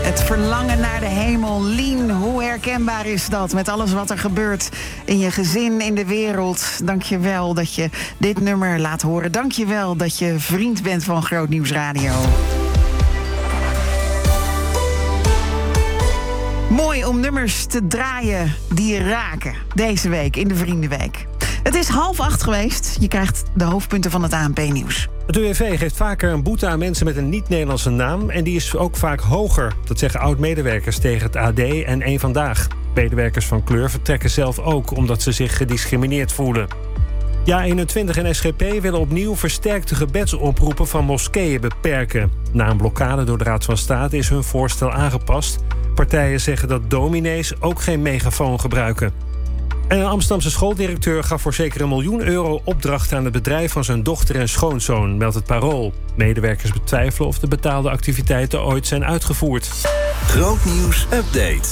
Het verlangen naar de hemel. Lien, hoe herkenbaar is dat? Met alles wat er gebeurt in je gezin, in de wereld. Dank je wel dat je dit nummer laat horen. Dank je wel dat je vriend bent van Groot Nieuws Radio. Mooi om nummers te draaien die je raken. Deze week in de Vriendenweek. Het is 7:30 geweest. Je krijgt de hoofdpunten van het ANP-nieuws. Het UWV geeft vaker een boete aan mensen met een niet-Nederlandse naam. En die is ook vaak hoger. Dat zeggen oud-medewerkers tegen het AD en Eén Vandaag. Medewerkers van kleur vertrekken zelf ook omdat ze zich gediscrimineerd voelen. JA21 en SGP willen opnieuw versterkte gebedsoproepen van moskeeën beperken. Na een blokkade door de Raad van State is hun voorstel aangepast. Partijen zeggen dat dominees ook geen megafoon gebruiken. En een Amsterdamse schooldirecteur gaf voor zeker €1 miljoen opdracht aan het bedrijf van zijn dochter en schoonzoon, meldt het Parool. Medewerkers betwijfelen of de betaalde activiteiten ooit zijn uitgevoerd. Groot Nieuws Update.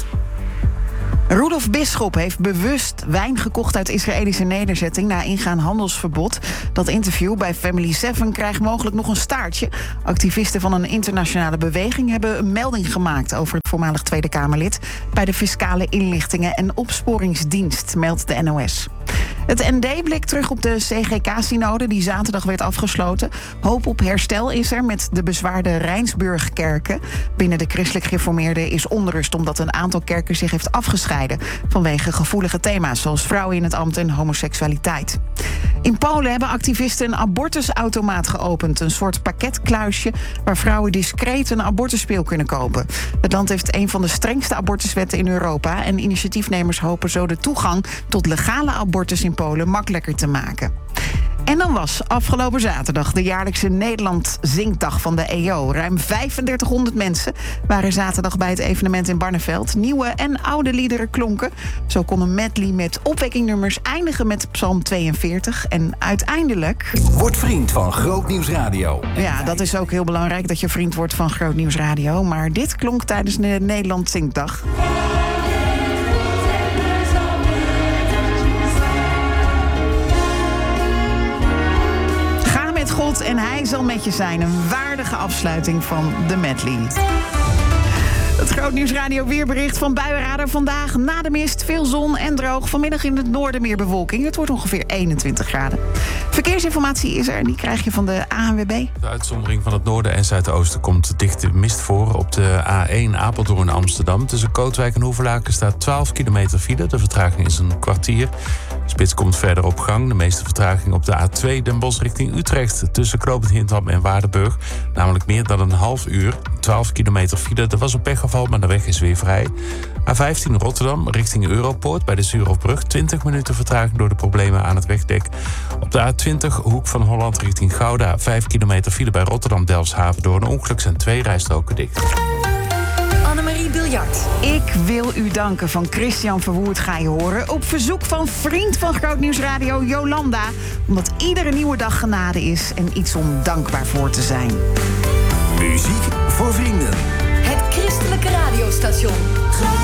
Rudolf Bisschop heeft bewust wijn gekocht uit Israëlische nederzetting na ingaan handelsverbod. Dat interview bij Family 7 krijgt mogelijk nog een staartje. Activisten van een internationale beweging hebben een melding gemaakt over het voormalig Tweede Kamerlid bij de Fiscale Inlichtingen en Opsporingsdienst, meldt de NOS. Het ND blikt terug op de CGK-synode die zaterdag werd afgesloten. Hoop op herstel is er met de bezwaarde Rijnsburgkerken. Binnen de christelijk gereformeerden is onrust omdat een aantal kerken zich heeft afgescheiden vanwege gevoelige thema's zoals vrouwen in het ambt en homoseksualiteit. In Polen hebben activisten een abortusautomaat geopend. Een soort pakketkluisje waar vrouwen discreet een abortuspil kunnen kopen. Het land heeft een van de strengste abortuswetten in Europa. En initiatiefnemers hopen zo de toegang tot legale abortus in Polen makkelijker te maken. En dan was afgelopen zaterdag de jaarlijkse Nederland Zingdag van de EO. Ruim 3500 mensen waren zaterdag bij het evenement in Barneveld. Nieuwe en oude liederen klonken. Zo kon een medley met opwekkingnummers eindigen met Psalm 42. En uiteindelijk... Word vriend van Groot Nieuws Radio. Ja, dat is ook heel belangrijk dat je vriend wordt van Groot Nieuws Radio. Maar dit klonk tijdens de Nederland Zingdag. God en hij zal met je zijn. Een waardige afsluiting van de medley. Het Groot Nieuws Radio weerbericht van Buienradar vandaag. Na de mist, veel zon en droog. Vanmiddag in het noorden meer bewolking. Het wordt ongeveer 21 graden. Verkeersinformatie is er en die krijg je van de ANWB. De uitzondering van het noorden en zuidoosten komt dichte mist voor. Op de A1 Apeldoorn-Amsterdam. Tussen Kootwijk en Hoevelaken staat 12 kilometer file. De vertraging is een kwartier. De spits komt verder op gang. De meeste vertraging op de A2 Den Bosch richting Utrecht. Tussen Knoopend Hintam en Waardenburg. Namelijk meer dan een half uur. 12 kilometer file. Er was een pechgeval, maar de weg is weer vrij. A15 Rotterdam richting Europoort bij de Zuurhofbrug. 20 minuten vertraging door de problemen aan het wegdek. Op de A20 Hoek van Holland richting Gouda. 5 kilometer file bij Rotterdam-Delfshaven. Door een ongeluk zijn 2 rijstroken dicht. Annemarie Biljart. Ik wil u danken van Christian Verwoerd ga je horen. Op verzoek van vriend van Groot Nieuws Radio Jolanda. Omdat iedere nieuwe dag genade is en iets om dankbaar voor te zijn. Muziek voor vrienden. Het christelijke radiostation.